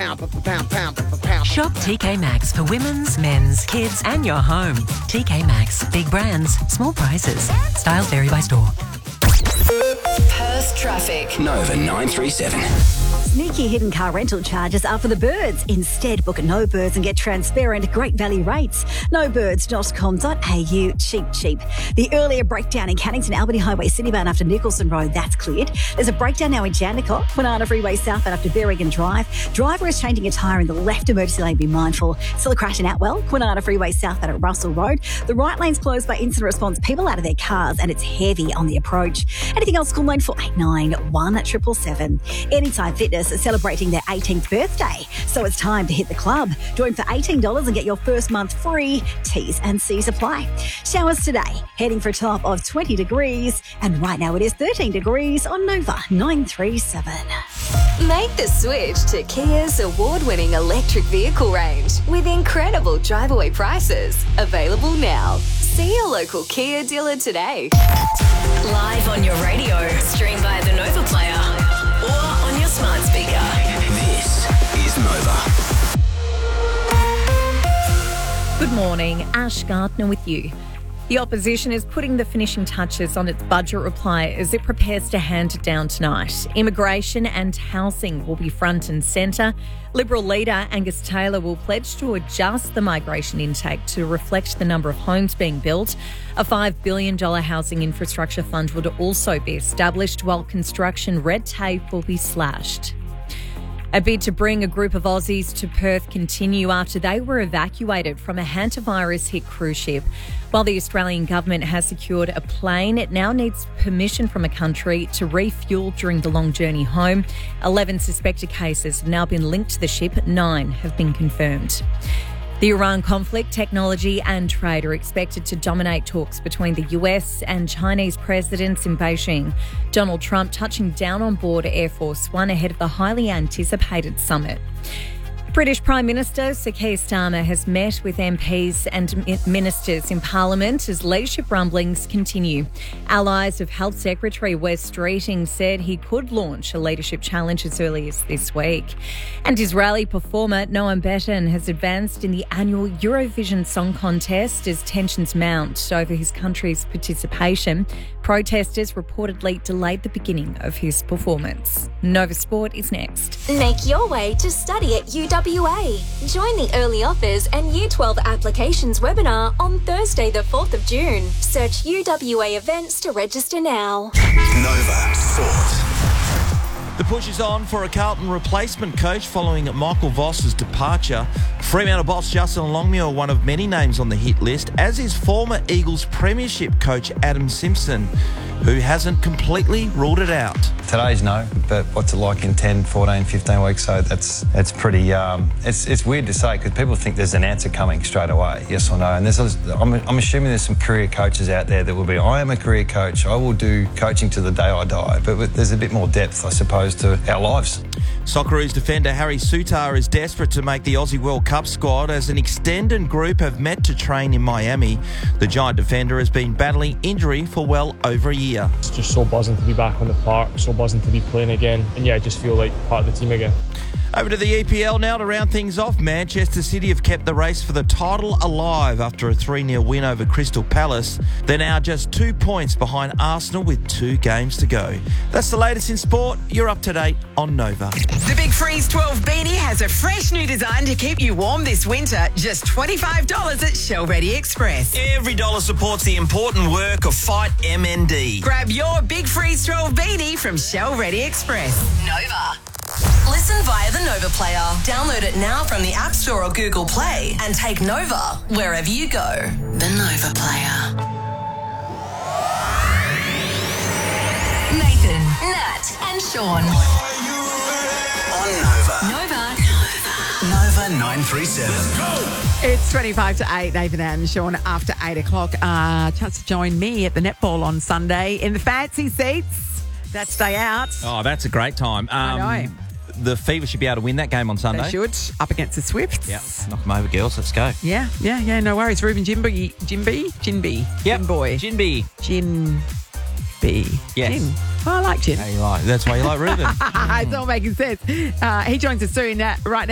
Shop TK Maxx for women's, men's, kids and your home. TK Maxx. Big brands, small prices. Styles vary by store. Perth traffic. Nova 937. Sneaky hidden car rental charges are for the birds. Instead, book at No Birds and get transparent, great value rates. nobirds.com.au. Cheap. The earlier breakdown in Cannington, Albany Highway, Citybound after Nicholson Road, that's cleared. There's a breakdown now in Jandakot, Kwinana Freeway southbound after Berrigan Drive. Driver is changing a tyre in the left emergency lane, be mindful. Still a crash in Atwell, Kwinana Freeway southbound at Russell Road. The right lane's closed by incident response, people out of their cars, and it's heavy on the approach. Anything else, call 9489 1777. Anytime Fitness is celebrating their 18th birthday, so it's time to hit the club. Join for $18 and get your first month free. T's and C's apply. Showers today, heading for a top of 20 degrees, and right now it is 13 degrees on Nova 937. Make the switch to Kia's award-winning electric vehicle range with incredible drive-away prices. Available now. See your local Kia dealer today. Live on your radio, stream via the Nova Player or on your smart speaker. This is Nova. Good morning, Ash Gardner with you. The opposition is putting the finishing touches on its budget reply as it prepares to hand it down tonight. Immigration and housing will be front and centre. Liberal leader Angus Taylor will pledge to adjust the migration intake to reflect the number of homes being built. A $5 billion housing infrastructure fund would also be established, while construction red tape will be slashed. A bid to bring a group of Aussies to Perth continue after they were evacuated from a hantavirus-hit cruise ship. While the Australian government has secured a plane, it now needs permission from a country to refuel during the long journey home. 11 suspected cases have now been linked to the ship. 9 have been confirmed. The Iran conflict, technology and trade are expected to dominate talks between the US and Chinese presidents in Beijing. Donald Trump touching down on board Air Force One ahead of the highly anticipated summit. British Prime Minister Sir Keir Starmer has met with MPs and ministers in Parliament as leadership rumblings continue. Allies of Health Secretary Wes Streeting said he could launch a leadership challenge as early as this week. And Israeli performer Noam Beton has advanced in the annual Eurovision Song Contest as tensions mount over his country's participation. Protesters reportedly delayed the beginning of his performance. Nova Sport is next. Make your way to study at UWA. Join the Early Offers and Year 12 Applications webinar on Thursday the 4th of June. Search UWA events to register now. Nova Sport. The push is on for a Carlton replacement coach following Michael Voss's departure. Fremantle boss Justin Longmuir, one of many names on the hit list, as is former Eagles premiership coach Adam Simpson, who hasn't completely ruled it out. Today's no, but what's it like in 10, 14, 15 weeks? So that's pretty, it's weird to say because people think there's an answer coming straight away, yes or no. And I'm assuming there's some career coaches out there that will be, I am a career coach, I will do coaching to the day I die. But there's a bit more depth, I suppose, to our lives. Socceroos defender Harry Sutar is desperate to make the Aussie World Cup squad as an extended group have met to train in Miami. The giant defender has been battling injury for well over a year. It's just so buzzing to be back on the park, so buzzing to be playing again, and yeah, I just feel like part of the team again. Over to the EPL now to round things off. Manchester City have kept the race for the title alive after a 3-0 win over Crystal Palace. They're now just 2 points behind Arsenal with 2 games to go. That's the latest in sport. You're up to date on Nova. The Big Freeze 12 beanie has a fresh new design to keep you warm this winter. Just $25 at Shell Ready Express. Every dollar supports the important work of Fight MND. Grab your Big Freeze 12 beanie from Shell Ready Express. Nova. Listen via the Nova Player. Download it now from the App Store or Google Play and take Nova wherever you go. The Nova Player. Nathan, Nat and Sean. On Nova. Nova. Nova 937. It's 25 to 8, Nathan and Sean after 8 o'clock. Chance to join me at the netball on Sunday in the fancy seats. That's day out. Oh, that's a great time. I know. The Fever should be able to win that game on Sunday. They should, up against the Swifts. Yeah, knock them over, girls. Let's go. Yeah, no worries. Ruben Jinby. Yep. Jinboy. Jinby. Yes. Jin. Oh, I like Jin. That's why you like Ruben. It's all making sense. He joins us soon right now.